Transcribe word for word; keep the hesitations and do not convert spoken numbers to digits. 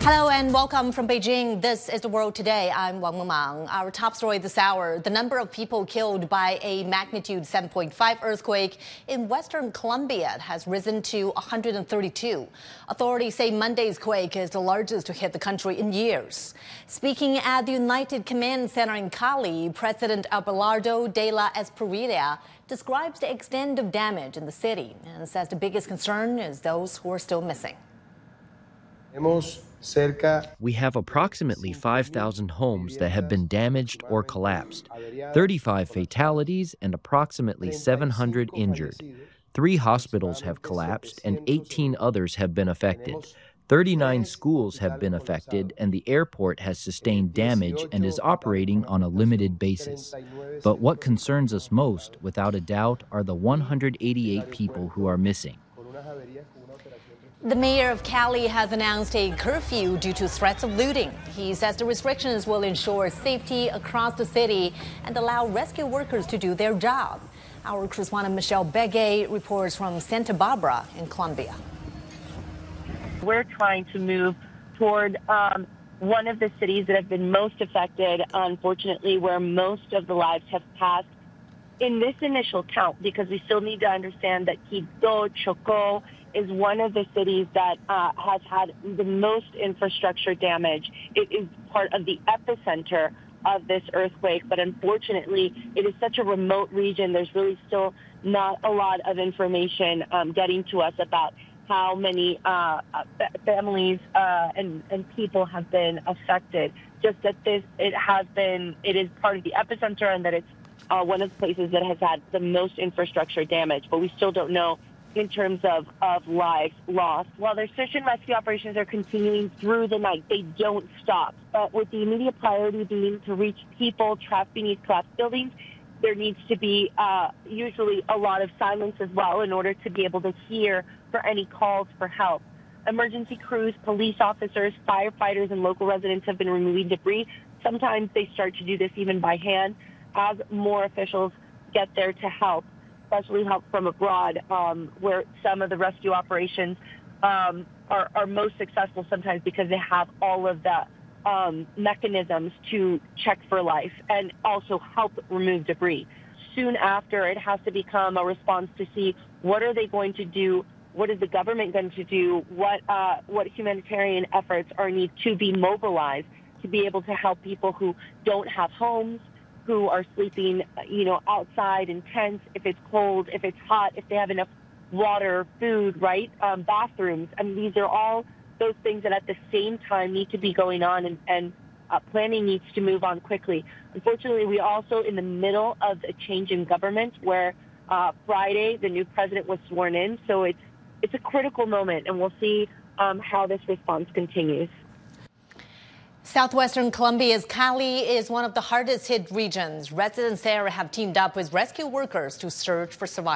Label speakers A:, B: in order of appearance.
A: Hello and welcome from Beijing. This is The World Today. I'm Wang Mengmang. Our top story this hour, the number of people killed by a magnitude seven point five earthquake in western Colombia has risen to one hundred thirty-two. Authorities say Monday's quake is the largest to hit the country in years. Speaking at the United Command Center in Cali, President Abelardo de la Espriella describes the extent of damage in the city and says the biggest concern is those who are still missing.
B: We have approximately five thousand homes that have been damaged or collapsed, thirty-five fatalities and approximately seven hundred injured. Three hospitals have collapsed and eighteen others have been affected. thirty-nine schools have been affected and the airport has sustained damage and is operating on a limited basis. But what concerns us most, without a doubt, are the one hundred eighty-eight people who are missing.
A: The mayor of Cali has announced a curfew due to threats of looting. He says the restrictions will ensure safety across the city and allow rescue workers to do their job. Our correspondent Michelle Begay reports from Santa Barbara in Colombia.
C: We're trying to move toward um, one of the cities that have been most affected, unfortunately, where most of the lives have passed in this initial count, because we still need to understand that Quito, Chocó, is one of the cities that uh, has had the most infrastructure damage. It is part of the epicenter of this earthquake, but unfortunately, it is such a remote region. There's really still not a lot of information um, getting to us about how many uh, families uh, and, and people have been affected. Just that this, it has been, it is part of the epicenter, and that it's uh, one of the places that has had the most infrastructure damage, but we still don't know in terms of, of lives lost. While their search and rescue operations are continuing through the night, they don't stop. But with the immediate priority being to reach people trapped beneath collapsed buildings, there needs to be uh, usually a lot of silence as well in order to be able to hear for any calls for help. Emergency crews, police officers, firefighters, and local residents have been removing debris. Sometimes they start to do this even by hand as more officials get there to help, especially help from abroad, um, where some of the rescue operations um, are, are most successful sometimes because they have all of the um, mechanisms to check for life and also help remove debris. Soon after, it has to become a response to see what are they going to do, what is the government going to do, what, uh, what humanitarian efforts are need to be mobilized to be able to help people who don't have homes, who are sleeping, you know, outside in tents, if it's cold, if it's hot, if they have enough water, food, right? Um, bathrooms. I mean, these are all those things that at the same time need to be going on, and, and uh, planning needs to move on quickly. Unfortunately, we also in the middle of a change in government where uh, Friday the new president was sworn in. So it's, it's a critical moment, and we'll see um, how this response continues.
A: Southwestern Colombia's Cali is one of the hardest hit regions. Residents there have teamed up with rescue workers to search for survivors.